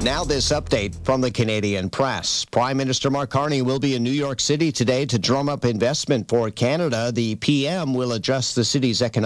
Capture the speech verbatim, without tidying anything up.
Now this update from the Canadian Press. Prime Minister Mark Carney will be in New York City today to drum up investment for Canada. The P M will adjust the city's economic